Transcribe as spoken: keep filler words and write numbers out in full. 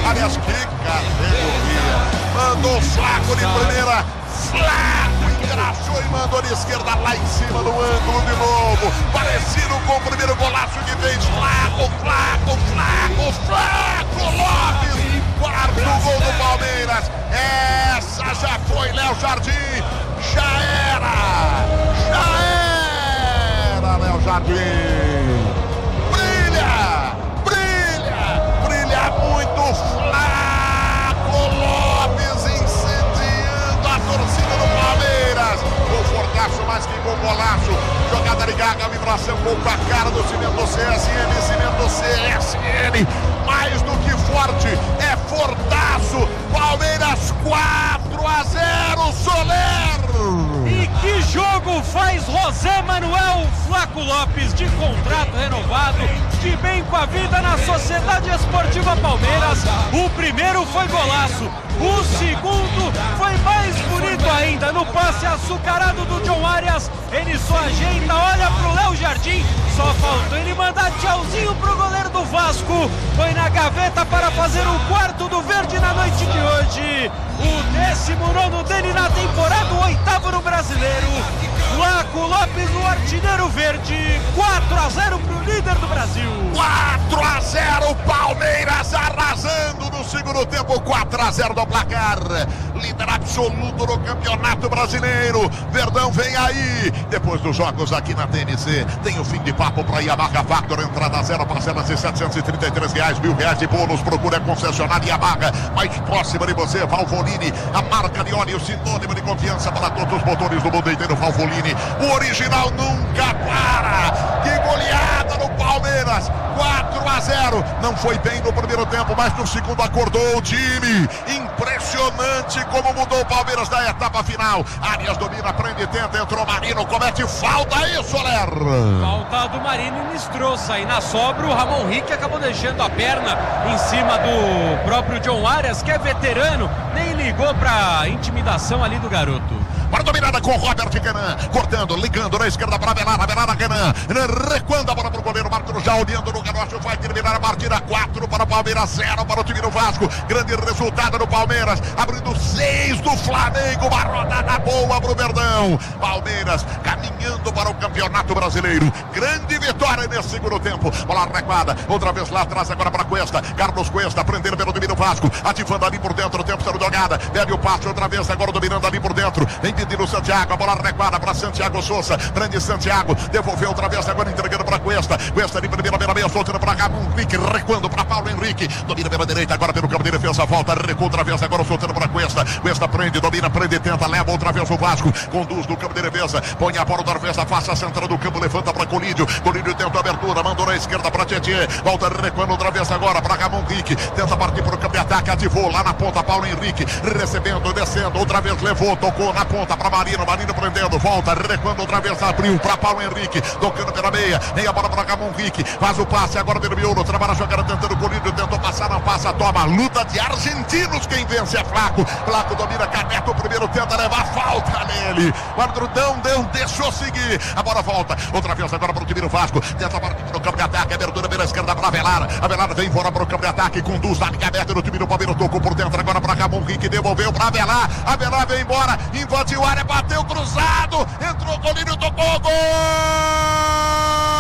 Aliás, que categoria. Mandou o Flaco de primeira. Flaco engraxou e mandou de esquerda lá em cima no ângulo de novo. Parecido com o primeiro golaço que fez. Flaco, Flaco, Flaco, Flaco Lopes. Quarto gol do Palmeiras. Essa já foi, Léo Jardim. Já era. Já era, Léo Jardim. Brilha, brilha, brilha muito Flaco Lopes incendiando a torcida do Palmeiras. Confortaço mais que bom golaço. Jogada de Gaga, vibração com a cara do Cimento C S N. Cimento C S N, mais do que forte, é fortaço. Palmeiras quatro a zero, Soler. E que jogo faz José Manuel Flaco Lopes, de contrato renovado, de bem com a vida na Sociedade Esportiva Palmeiras. O primeiro foi golaço, o segundo foi mais bonito ainda, no passe açucarado do John Arias. Ele só ajeita, olha pro Léo Jardim, só faltou ele mandar tchauzinho pro goleiro do Vasco. Foi na gaveta para fazer o quarto do verde na noite de hoje, o décimo nono dele na temporada, o oitavo no Brasileiro. Flaco Lopes, o artilheiro verde. Quatro a zero pro líder do Brasil. Quatro a zero, Palmeiras arrasando no segundo tempo. Quatro a zero do placar. Líder absoluto no Campeonato Brasileiro. Verdão vem aí. Depois dos jogos aqui na T N C, tem o fim de papo para Yamaha Factor. Entrada zero, parcelas de setecentos e trinta e três reais, mil reais de bônus. Procura a concessionária Yamaha mais próxima de você. Valvoline, a marca de óleo, sinônimo de confiança para todos os motores do mundo inteiro. Valvoline, o original nunca para. Que goleada no Palmeiras. Quatro a zero. Não foi bem no primeiro tempo, mas no segundo acordou o time. Impressionante como mudou o Palmeiras da etapa final. Arias domina, prende, tenta, entrou Marino, comete falta aí, Soler. Falta do Marino e Nistroça. E na sobra o Ramon Rick acabou deixando a perna em cima do próprio John Arias, que é veterano, nem ligou pra intimidação ali do garoto. Para dominada com Robert Kenan, cortando, ligando na esquerda para Abelar, Abelar Kenan, recuando a bola para o goleiro, Marcos já olhando no garoto, vai terminar a partida. Quatro para o Palmeiras, zero para o time do Vasco. Grande resultado no Palmeiras, abrindo seis do Flamengo, uma rodada boa para o Verdão. Palmeiras caminhando para o Campeonato Brasileiro. Grande vitória nesse segundo tempo. Bola recuada, outra vez lá atrás, agora para Cuesta. Carlos Cuesta, prendendo pelo domínio Vasco, ativando ali por dentro, o tempo sendo jogada. Perde o passe outra vez, agora dominando ali por dentro. Vem pedindo Santiago, a bola recuada para Santiago Souza. Prende Santiago, devolveu outra vez, agora entregando para Cuesta. Cuesta de primeira, pela meia, soltando para Ramon Henrique, recuando para Paulo Henrique. Domina pela direita, agora pelo campo de defesa, volta, recua outra vez, agora soltando para Cuesta. Cuesta prende, domina, prende, tenta, leva outra vez o Vasco. Conduz no campo de defesa, põe a bola outra vez, afasta a central do campo, levanta para Colídio. Colídio tenta a abertura, mandou na esquerda para Tietê. Volta, recuando outra vez agora para Ramon Henrique. Tenta partir para o campo de ataque, ativou lá na ponta, Paulo Henrique. Recebendo, descendo, outra vez levou, tocou na ponta para Marino. Marino prendendo, volta, recuando outra vez, abriu para Paulo Henrique. Tocando pela meia, vem a bola para Ramon Henrique. Faz o passe, agora pelo miolo, trabalha a jogada tentando o Colídio. Tentou passar, não passa, toma. Luta de argentinos, quem vence é Flaco. Flaco domina, Caneto, o primeiro tenta levar falta nele. O árbitro não deu, deixou seguir. A bola volta, outra vez agora para o time do Vasco. Tenta partir para o campo de ataque, abertura pela esquerda para Avelar. Avelar vem fora para o campo de ataque, conduz na linha aberta do time do Palmeiras. Tocou por dentro agora para Ramon Henrique, devolveu para Avelar. Avelar vem embora, invadiu a área, bateu cruzado. Entrou o Colírio, tocou, gol!